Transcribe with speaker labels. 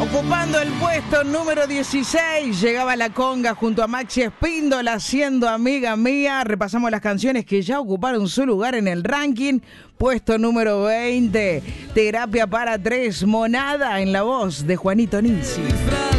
Speaker 1: Ocupando el puesto número 16, llegaba La Conga junto a Maxi Espíndola, siendo amiga mía. Repasamos las canciones que ya ocuparon su lugar en el ranking. Puesto número 20, Terapia para Tres, Monada, en la voz de Juanito Ninzi.